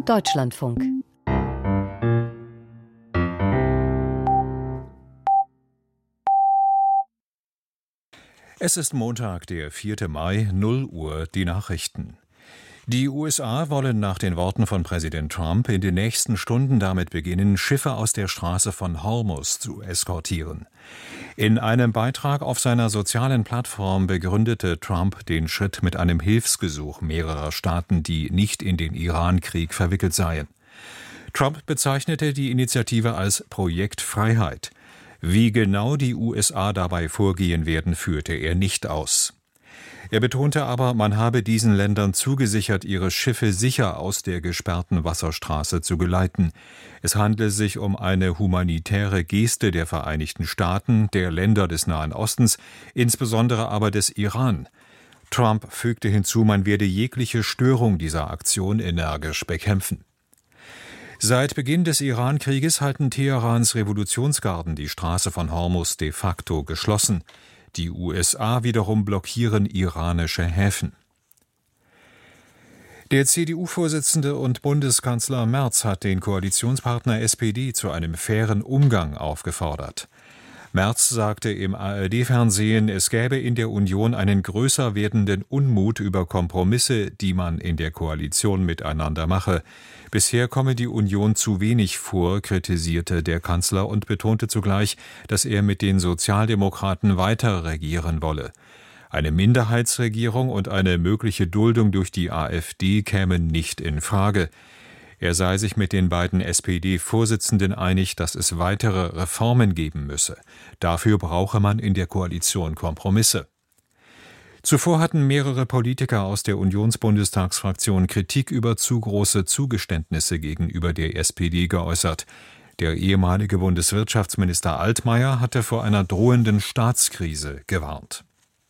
Deutschlandfunk. Es ist Montag, der 4. Mai, 0 Uhr, die Nachrichten. Die USA wollen nach den Worten von Präsident Trump in den nächsten Stunden damit beginnen, Schiffe aus der Straße von Hormuz zu eskortieren. In einem Beitrag auf seiner sozialen Plattform begründete Trump den Schritt mit einem Hilfsgesuch mehrerer Staaten, die nicht in den Iran-Krieg verwickelt seien. Trump bezeichnete die Initiative als Projekt Freiheit. Wie genau die USA dabei vorgehen werden, führte er nicht aus. Er betonte aber, man habe diesen Ländern zugesichert, ihre Schiffe sicher aus der gesperrten Wasserstraße zu geleiten. Es handle sich um eine humanitäre Geste der Vereinigten Staaten, der Länder des Nahen Ostens, insbesondere aber des Iran. Trump fügte hinzu, man werde jegliche Störung dieser Aktion energisch bekämpfen. Seit Beginn des Iran-Krieges halten Teherans Revolutionsgarden die Straße von Hormuz de facto geschlossen. Die USA wiederum blockieren iranische Häfen. Der CDU-Vorsitzende und Bundeskanzler Merz hat den Koalitionspartner SPD zu einem fairen Umgang aufgefordert. Merz sagte im ARD-Fernsehen, es gäbe in der Union einen größer werdenden Unmut über Kompromisse, die man in der Koalition miteinander mache. Bisher komme die Union zu wenig vor, kritisierte der Kanzler und betonte zugleich, dass er mit den Sozialdemokraten weiter regieren wolle. Eine Minderheitsregierung und eine mögliche Duldung durch die AfD kämen nicht in Frage. Er sei sich mit den beiden SPD-Vorsitzenden einig, dass es weitere Reformen geben müsse. Dafür brauche man in der Koalition Kompromisse. Zuvor hatten mehrere Politiker aus der Unionsbundestagsfraktion Kritik über zu große Zugeständnisse gegenüber der SPD geäußert. Der ehemalige Bundeswirtschaftsminister Altmaier hatte vor einer drohenden Staatskrise gewarnt.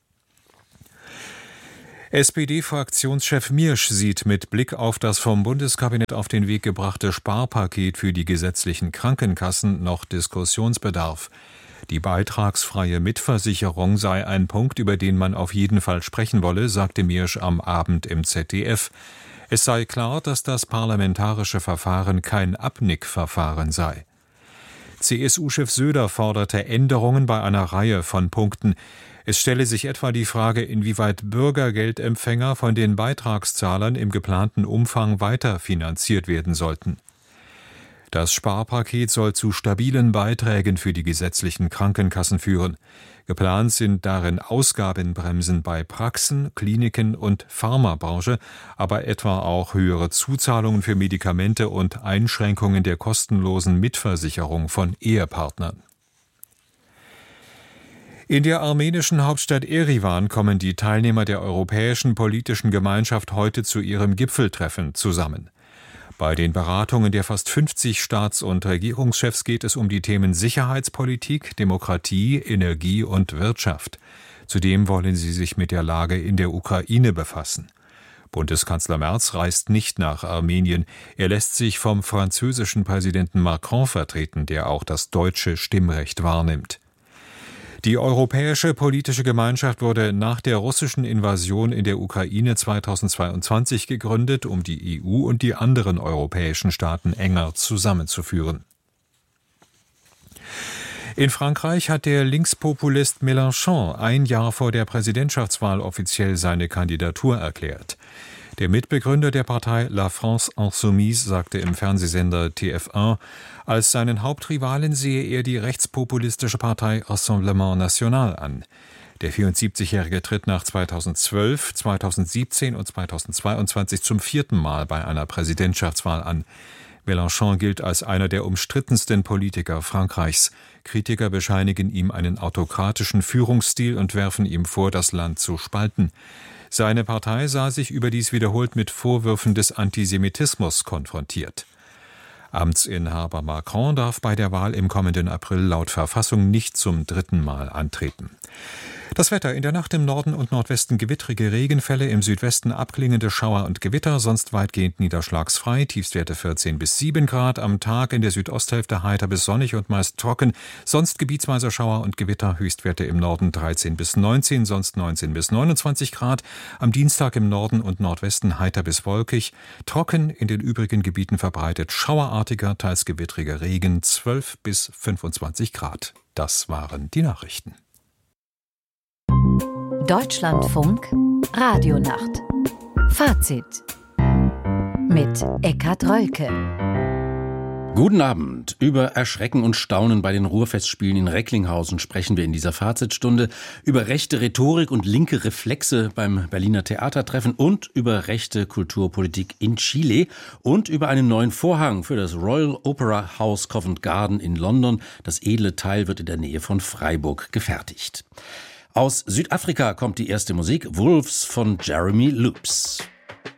SPD-Fraktionschef Miersch sieht mit Blick auf das vom Bundeskabinett auf den Weg gebrachte Sparpaket für die gesetzlichen Krankenkassen noch Diskussionsbedarf. Die beitragsfreie Mitversicherung sei ein Punkt, über den man auf jeden Fall sprechen wolle, sagte Miersch am Abend im ZDF. Es sei klar, dass das parlamentarische Verfahren kein Abnickverfahren sei. CSU-Chef Söder forderte Änderungen bei einer Reihe von Punkten. Es stelle sich etwa die Frage, inwieweit Bürgergeldempfänger von den Beitragszahlern im geplanten Umfang weiterfinanziert werden sollten. Das Sparpaket soll zu stabilen Beiträgen für die gesetzlichen Krankenkassen führen. Geplant sind darin Ausgabenbremsen bei Praxen, Kliniken und Pharmabranche, aber etwa auch höhere Zuzahlungen für Medikamente und Einschränkungen der kostenlosen Mitversicherung von Ehepartnern. In der armenischen Hauptstadt Erivan kommen die Teilnehmer der Europäischen Politischen Gemeinschaft heute zu ihrem Gipfeltreffen zusammen. Bei den Beratungen der fast 50 Staats- und Regierungschefs geht es um die Themen Sicherheitspolitik, Demokratie, Energie und Wirtschaft. Zudem wollen sie sich mit der Lage in der Ukraine befassen. Bundeskanzler Merz reist nicht nach Armenien. Er lässt sich vom französischen Präsidenten Macron vertreten, der auch das deutsche Stimmrecht wahrnimmt. Die Europäische Politische Gemeinschaft wurde nach der russischen Invasion in der Ukraine 2022 gegründet, um die EU und die anderen europäischen Staaten enger zusammenzuführen. In Frankreich hat der Linkspopulist Mélenchon ein Jahr vor der Präsidentschaftswahl offiziell seine Kandidatur erklärt. Der Mitbegründer der Partei La France Insoumise sagte im Fernsehsender TF1, als seinen Hauptrivalen sehe er die rechtspopulistische Partei Rassemblement National an. Der 74-Jährige tritt nach 2012, 2017 und 2022 zum 4. Mal bei einer Präsidentschaftswahl an. Mélenchon gilt als einer der umstrittensten Politiker Frankreichs. Kritiker bescheinigen ihm einen autokratischen Führungsstil und werfen ihm vor, das Land zu spalten. Seine Partei sah sich überdies wiederholt mit Vorwürfen des Antisemitismus konfrontiert. Amtsinhaber Macron darf bei der Wahl im kommenden April laut Verfassung nicht zum 3. Mal antreten. Das Wetter: in der Nacht im Norden und Nordwesten gewittrige Regenfälle, im Südwesten abklingende Schauer und Gewitter, sonst weitgehend niederschlagsfrei, Tiefstwerte 14 bis 7 Grad, am Tag in der Südosthälfte heiter bis sonnig und meist trocken, sonst gebietsweise Schauer und Gewitter, Höchstwerte im Norden 13 bis 19, sonst 19 bis 29 Grad, am Dienstag im Norden und Nordwesten heiter bis wolkig, trocken, in den übrigen Gebieten verbreitet schauerartiger, teils gewittriger Regen, 12 bis 25 Grad. Das waren die Nachrichten. Deutschlandfunk Radionacht. Fazit mit Eckhard Rölke. Guten Abend. Über Erschrecken und Staunen bei den Ruhrfestspielen in Recklinghausen sprechen wir in dieser Fazitstunde, über rechte Rhetorik und linke Reflexe beim Berliner Theatertreffen und über rechte Kulturpolitik in Chile und über einen neuen Vorhang für das Royal Opera House Covent Garden in London. Das edle Teil wird in der Nähe von Freiburg gefertigt. Aus Südafrika kommt die erste Musik, Wolves von Jeremy Loops.